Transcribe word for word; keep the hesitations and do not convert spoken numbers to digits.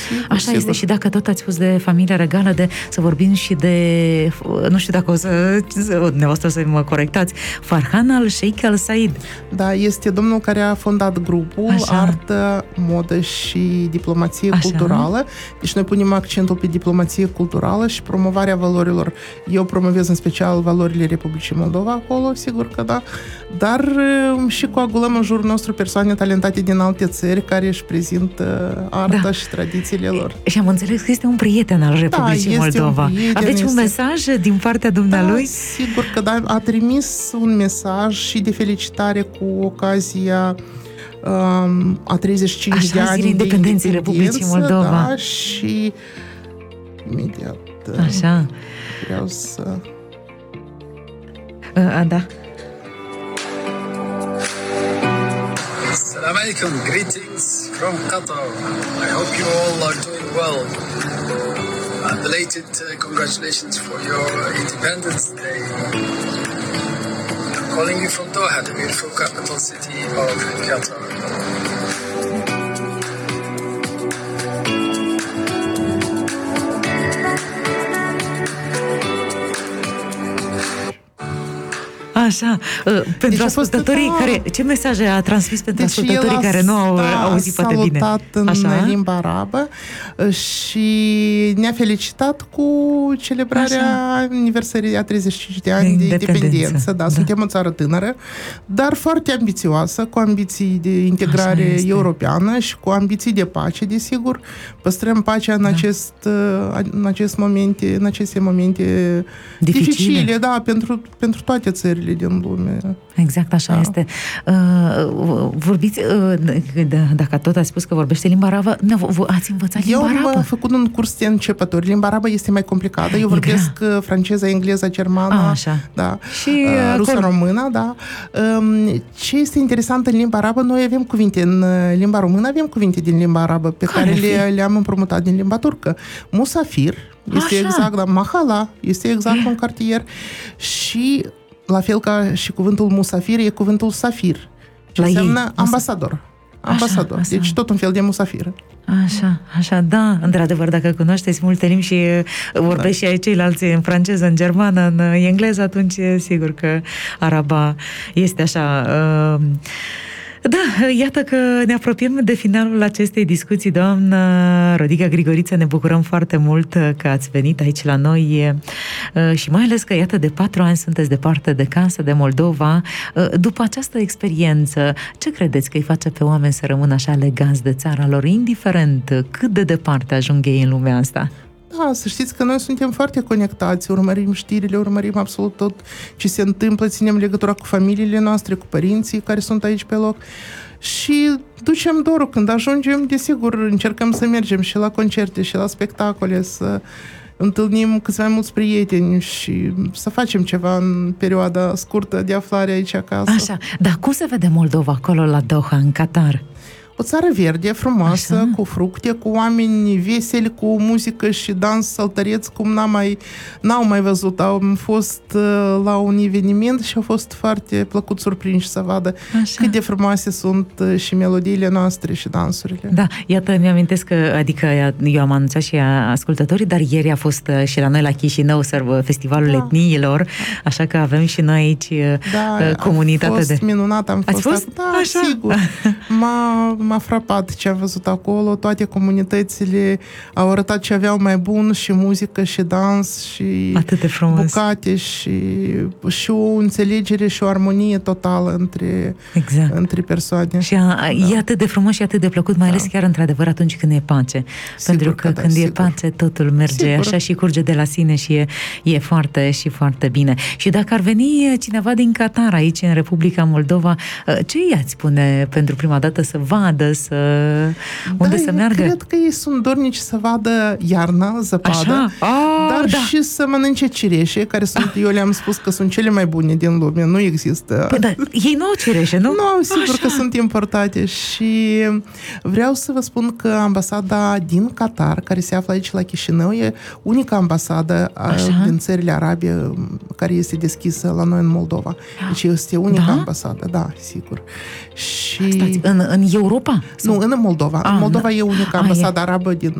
Sigur, Așa sigur. este, și dacă tot ați spus de familia regală, de să vorbim și de, nu știu dacă o să, dumneavoastră să mă corectați, Farhan al-Sheikh al-Said. Da, este domnul care a fondat grupul Așa. Artă, Modă și Diplomație Așa. Culturală. Deci noi punem accentul pe diplomație culturală și promovarea valorilor. Eu promovez în special valorile Republicii Moldova acolo, sigur că da, dar și coagulăm în jurul nostru persoane talentate din alte țări care își prezintă arta Da. și tradițiile lor. Și am înțeles că este un prieten al Republicii este Moldova. un prieten, Aveți un este- mesaj din partea dumnealui? Da, sigur că da, a trimis un mesaj și de felicitare cu ocazia um, a treizeci și cinci Așa, de ani zilei de independenței independență, Republicii Moldova. Da, și imediat Așa. vreau să... A, da. Assalamu alaikum, greetings from Qatar. I hope you all are doing well. Uh, belated uh, congratulations for your Independence Day. I'm calling you from Doha, the beautiful capital city of Qatar. Așa, uh, pentru Deci a fost, ascultătorii da. care... Ce mesaje a transmis pentru Deci ascultătorii el a, care nu au da, auzit poate bine? salutat în Așa? limba arabă și ne-a felicitat cu celebrarea Așa. aniversării a treizeci și cinci de ani De de independență. independență. Da, Da. suntem o țară tânără, dar foarte ambițioasă, cu ambiții de Așa integrare este. europeană și cu ambiții de pace, desigur. Păstrăm pacea în, Da. acest, în, acest momente, în aceste momente Dificile. dificile, da, pentru, pentru toate țările din lume. Exact, așa Da. este. Uh, vorbiți, uh, d- dacă tot ați spus că vorbește limba arabă, ne- v- ați învățat Eu limba am arabă? făcut un curs de începători. Limba arabă este mai complicată. Eu E vorbesc grea. franceza, engleza, germana, A, așa. da, Și uh, rusă, acolo- română, da. Um, ce este interesant în limba arabă, noi avem cuvinte în uh, limba română, avem cuvinte din limba arabă pe Care care fi? le, le-am împrumutat din limba turcă. Musafir este Așa. exact, da, mahala este exact un cartier și la fel ca și cuvântul musafir e cuvântul safir. Ce La ei, înseamnă musa- ambasador. Ambasador. așa. Deci tot un fel de musafir. Așa, așa, da, într-adevăr, dacă cunoașteți multe limbi și uh, vorbești Da. și ceilalți în franceză, în germană, în uh, engleză, atunci e sigur că araba este așa... Uh, Da, iată că ne apropiem de finalul acestei discuții, doamnă Rodica Grigoriță, ne bucurăm foarte mult că ați venit aici la noi și mai ales că, iată, de patru ani sunteți departe de casă, de Moldova. După această experiență, ce credeți că îi face pe oameni să rămână așa legați de țara lor, indiferent cât de departe ajung ei în lumea asta? Da, să știți că noi suntem foarte conectați, urmărim știrile, urmărim absolut tot ce se întâmplă, ținem legătura cu familiile noastre, cu părinții care sunt aici pe loc și ducem dorul. Când ajungem, desigur, încercăm să mergem și la concerte și la spectacole, să întâlnim câți mai mulți prieteni și să facem ceva în perioada scurtă de aflare aici acasă. Așa, dar cum se vede Moldova acolo la Doha, în Qatar? O țară verde, frumoasă, Așa. cu fructe, cu oameni veseli, cu muzică și dans săltăreț, cum n-am mai, n-au mai văzut. Am fost uh, la un eveniment și au fost foarte plăcut surprinși să vadă Așa. cât de frumoase sunt uh, și melodiile noastre și dansurile. Da, iată, mi-amintesc că, adică eu am anunțat și ascultătorii, dar ieri a fost uh, și la noi la Chișinău sărbă, Festivalul Da. Etniilor, așa că avem și noi aici uh, Da, comunitate a fost de... minunat, am Ați fost. fost? Da, Așa. sigur. M-a, m-a frapat ce am văzut acolo, toate comunitățile au arătat ce aveau mai bun, și muzică, și dans, și Atât de frumos. bucate, și, și o înțelegere și o armonie totală între, Exact. între persoane. Și a, e atât de frumos și atât de plăcut, mai ales chiar într-adevăr atunci când e pace. Sigur Pentru că, că da, când e sigur. pace, totul merge Sigur. așa și curge de la sine și e, e foarte și foarte bine. Și dacă ar veni cineva din Qatar aici, în Republica Moldova, ce i-ați spune pentru prima dată să vadă, să... unde da, să eu meargă? cred că ei sunt dornici să vadă iarna, zăpadă, Așa? A, dar da. și să mănânce cireșe, care sunt, eu le-am spus că sunt cele mai bune din lume, nu există. Păi, da, ei nu au cireșe, nu? Nu, sigur Așa. că sunt importate și vreau să vă spun că ambasada din Qatar, care se află aici la Chișinău, e unica ambasadă a, Așa. din țările arabe care este deschisă la noi în Moldova. Deci este unica Da? ambasadă, da, sigur. Și Stați, în, în Europa? nu, în Moldova. Ah, în Moldova da. e unica Ah, ambasadă arabă din